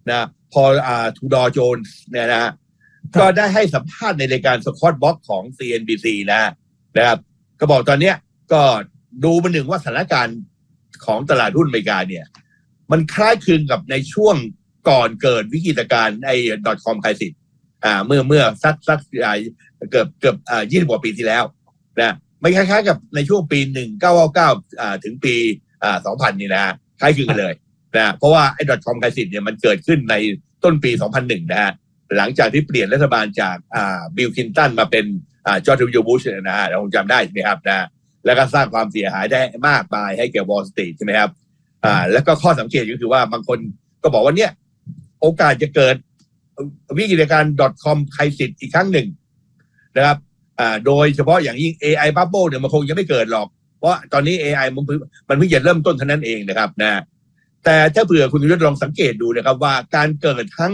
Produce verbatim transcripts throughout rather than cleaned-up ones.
นะพออ่าทูดอร์โจนส์เนี่ยนะฮะก็ได้ให้สัมภาษณ์ในรายการสควอตบ็อกของ ซี เอ็น บี ซี นะนะครับก็บอกตอนเนี้ยก็ดูมาหนึ่งว่าสถานการณ์ของตลาดหุ้นอเมริกาเนี่ยมันคล้ายคลึงกับในช่วงก่อนเกิดวิกฤตการณ์ไอ้ .com crisis อ่าเมื่อเมื่อสักสักอ่าเกือบเกือบอ่ายี่สิบกว่าปีที่แล้วนะไม่คล้ายๆกับในช่วงปีหนึ่งพันเก้าร้อยเก้าสิบเก้าอ่าถึงปีอ่าสองพันนี่นะคล้ายคลึงกันเลยนะเพราะว่าไอ้ .com crisis เนี่ยมันเกิดขึ้นในต้นปีสองพันหนึ่งนะฮะหลังจากที่เปลี่ยนรัฐบาลจากอ่าบิล คลินตันมาเป็นอ่าจอร์จ ดับเบิลยู บุชนะฮะเราคงจำได้ใช่ไหมครับนะแล้วก็สร้างความเสียหายได้มากมายให้แก่ Wall Street ใช่ไหมครับอ่าแล้วก็ข้อสังเกตก็คือว่าบางคนก็บอกว่าเนี่ยโอกาสจะเกิดวิกฤตการณ์ .com crisis อีกครั้งหนึ่งนะครับอ่าโดยเฉพาะอย่างยิ่ง เอ ไอ bubble เนี่ยมันคงยังไม่เกิดหรอกเพราะตอนนี้ เอ ไอ มันเพิ่งมันเพิ่งจะเริ่มต้นเท่านั้นเองนะครับนะแต่ถ้าเผื่อคุณยศลองสังเกตดูนะครับว่าการเกิดทั้ง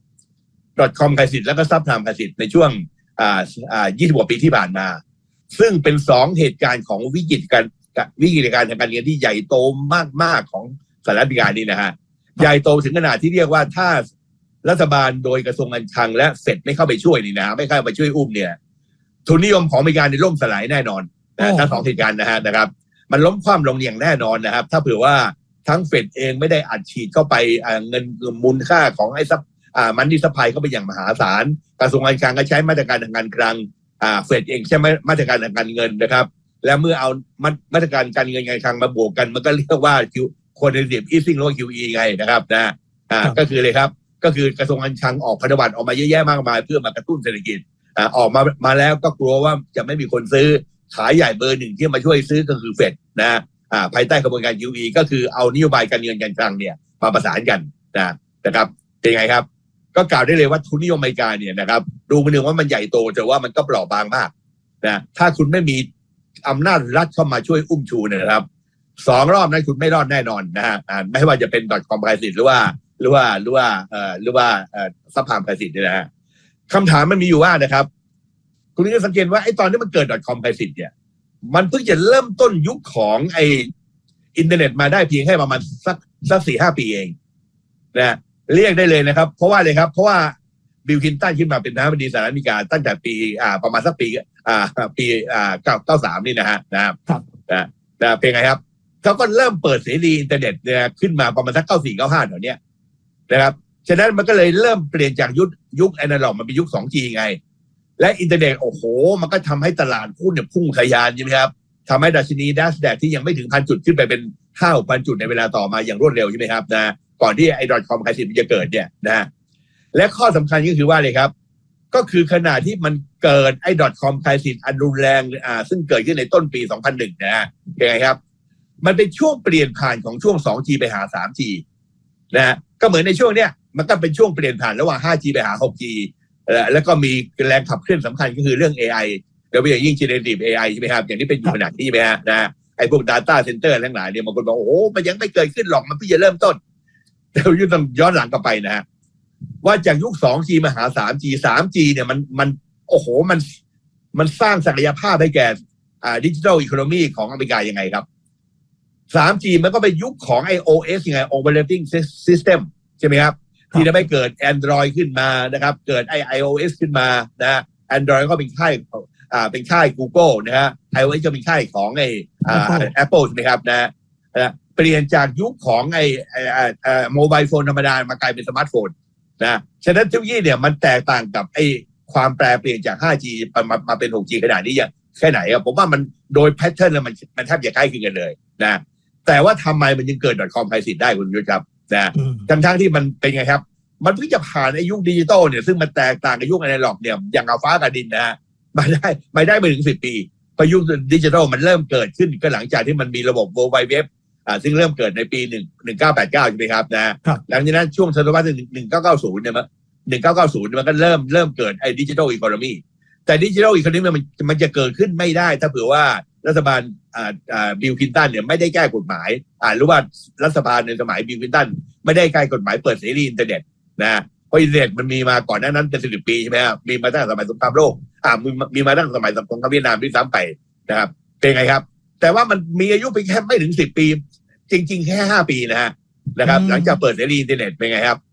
.com crisis แล้วก็ subprime crisis ในช่วงอ่าอ่ายี่สิบกว่าปีที่ผ่านมาซึ่งเป็นสองเหตุการณ์ของวิกฤตการวิกฤตการณ์ทางการเงินที่ใหญ่โตมากๆของสหรัฐอเมริกานี่นะฮะใหญ่โตถึงขนาดที่เรียกว่าถ้ารัฐบาลโดยกระทรวงการคลังและเฟดไม่เข้าไปช่วยนี่นะไม่เข้าไปช่วยอุ้มเนี่ยทุนนิยมของอเมริกาในล่มสลายแน่นอนนะทั้งสองเหตุการณ์นะฮะนะครับมันล้มคว่ำลงอย่างแน่นอนนะครับถ้าเผื่อว่าทั้งเฟดเองไม่ได้อัดฉีดเข้าไปเงินมูลค่าของไอ้ซับอ่ามันนี่ซัพพลายเข้าไปอย่างมหาศาลกระทรวงการคลังก็ใช้มาตรการทางการคลังอ่าเฟดเองใช้มาตรการทางการเงินนะครับและเมื่อเอามาตรการการเงินการคลังมาบวกกันมันก็เรียกว่า quantitative easing หรือว่า คิว อี ไงนะครับนะอ่าก็คือเลยครับก็คือกระทรวงการคลังออกพันธบัตรออกมาเยอะแยะมากมายเพื่อมากระตุ้นเศรษฐกิจอ่าออกมามาแล้วก็กลัวว่าจะไม่มีคนซื้อขายใหญ่เบอร์หนึ่งที่มาช่วยซื้อก็คือเฟดนะอ่าภายใต้กระบวนการ คิว อี ก็คือเอานโยบายการเงินการคลังเนี่ยมาประสานกันนะนะครับเป็นไงครับก็กล่าวได้เลยว่าทุนนิยมอเมริกาเนี่ยนะครับดูมันหนึ่งว่ามันใหญ่โตแต่ว่ามันก็เปราะบางมากนะถ้าคุณไม่มีอำนาจรัฐเข้ามาช่วยอุ้มชูนะครับสองรอบนั้นคุณไม่รอดแน่นอนนะฮะไม่ว่าจะเป็น .com crisis หรือว่าหรือว่าหรือว่าเอ่อหรือว่าเอ่อซับไพรม์ crisis เนี่ยนะฮะคำถามมันมีอยู่ว่านะครับคุณจะสังเกตว่าไอ้ตอนที่มันเกิด .com crisis เนี่ยมันเพิ่งจะเริ่มต้นยุคของไอ้อินเทอร์เน็ตมาได้เพียงแค่ประมาณสักสักสี่ห้าปีเองนะเรียกได้เลยนะครับเพราะว่าเลยครับเพราะว่าบิล คลินตันขึ้นมาเป็นประธานาธิบดีสหรัฐอเมริกาตั้งแต่ปีอ่าประมาณสักปีอ่าปีอ่าเก้าเก้าสามนี่นะฮะนะครับนะนะเป็นไงครับเขาก็เริ่มเปิดเสรีอินเทอร์เน็ตเนี่ยขึ้นมาประมาณสักเก้าสี่เก้าห้าแถวเนี้ยนะครับฉะนั้นมันก็เลยเริ่มเปลี่ยนจากยุคยุคแอนาล็อกมาเป็นยุค สองจี ไงและอินเทอร์เน็ตโอ้โหมันก็ทำให้ตลาดหุ้นเนี่ยพุ่งทะยานใช่ไหมครับทำให้ดัชนี NASDAQ ที่ยังไม่ถึงพันจุดขึ้นไปเป็นห้าพันจุดในเวลาต่อมาอย่างรวดเร็วใช่ไหมครับนะก่อนที่ไอ้ .com crisis มันจะเกิดเนี่ยนะและข้อสำคัญก็คือว่าเลยครับก็คือขณะที่มันเกิดไอ้ .com crisis อันรุนแรงอ่าซึ่งเกิดขึ้นในต้นปีสองพันหนึ่งนะฮะเป็นไงครับมันเป็นช่วงเปลี่ยนผ่านของช่วง สองจี ไปหา สามจี นะฮะก็เหมือนในช่วงเนี้ยมันก็เป็นช่วงเปลี่ยนผ่านระหว่าง ห้าจี ไปหา หกจี แล้วก็มีแรงขับเคลื่อนสำคัญก็คือเรื่อง เอ ไอ โดยเฉพาะยิ่ง generative เอ ไอ ใช่ไหมครับอย่างที่เป็นอยู่ขนาดนี้ใช่ไหมฮะนะไอ้พวก data center ทั้งหลายเนี่ยบางคนบอกโอ้โหมันยังไม่เกิดขึ้นหรอกมันเพิ่งจะเริ่มต้นแต่ยุคต้องย้อนหลังกลับไปนะฮะว่าจากยุค สองจี มาหา สามจี สามจี เนี่ยมันมันโอ้โหมันมันสร้างศักยภาพให้แก่อ่าดิจิทัลอีโคโนมีของอเมริกายังไงครับ สามจี มันก็เป็นยุคของ ไอ โอ เอส ยังไง Operating System ใช่ไหมครับที่จะไม่เกิด Android ขึ้นมานะครับเกิดไอ้ iOS ขึ้นมานะฮะ Android ก็เป็นค่ายอ่าเป็นค่าย Google นะฮะ iOS ก็เป็นค่ายของไอ้อ่า Apple ใช่ไหมครับนะนะเปลี่ยนจากยุคของไอ้ไอ้ไอ้โมบายโฟนธรรมดามากลายเป็นสมาร์ทโฟนนะฉะนั้นเทคโนโลยีเนี่ยมันแตกต่างกับไอ้ความแปรเปลี่ยนจาก ห้าจี มามาเป็น หกจี ขนาดนี้อย่างแค่ไหนครับผมว่ามันโดยแพทเทิร์นมันมันแทบจะใกล้เคียงกันเลยนะแต่ว่าทำไมมันยังเกิด .com crisis ได้คุณยุทธครับนะทั้งทั้งที่มันเป็นไงครับมันเพิ่งจะผ่านไอ้ยุคดิจิตอลเนี่ยซึ่งมันแตกต่างกับยุคอนาล็อกเนี่ยอย่างเอาฟ้ากับดินนะฮะมาได้มาได้ไม่ถึงสิบปีพอยุคดิจิตอลมันเริ่มเกิดขึ้นก็หลังจากที่มันมีระบบ World Wide Web อ่าซึ่งเริ่มเกิดในปีหนึ่งหนึ่งเก้าแปดเก้าใช่ไหมครับนะหลังจากนั้นช่วงศตวรรษหนึ่งเก้าเก้าศูนย์เนี่ยมันหนึ่งเก้าเก้าศูนย์มันก็เริ่มเริ่มเกิดไอ้ดิจิทัลอีโคโนมีแต่ดิจิทัลอีโคโนมีมันมันจะเกิดขึ้นไม่ได้ถ้าเผื่อว่ารัฐบาลอ่าอ่าบิล คลินตันเนี่ยไม่ได้แก้กฎหมายอ่าหรือว่ารัฐบาลในสมัยบิล คลินตันไม่ได้แก้กฎหมายเปิดเสรีอินเทอร์เน็ตนะเพราะอินเทอร์เน็ตมันมีมาก่อนหน้านั้นเป็นสิบปีใช่ไหมครับมีมาตั้งแต่สมัยสงครามโลกอ่ามีมีมาตั้งแต่สมัยสงครามเวียดนามด้วยซ้ำไปนะครับเป็นไงครับแต่ว่ามันมีอายุเพียงแค่ไม่ถึงสิบปีจริงๆแค่ห้าปีนะฮะนะครับหลังจากเปิดเสรีอินเทอร์เน็ตเป็นไงครับ